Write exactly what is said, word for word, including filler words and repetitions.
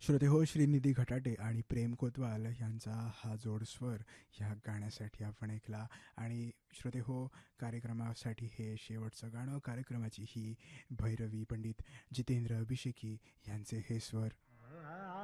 श्रोते हो, श्रीनिधी घटाटे आणि प्रेम कोतवाल यांचा हा जोडस्वर ह्या गाण्यासाठी आपण ऐकला. आणि श्रोते हो, कार्यक्रमासाठी हे शेवटचं गाणं. कार्यक्रमाची ही भैरवी पंडित जितेंद्र अभिषेकी यांचे हे स्वर.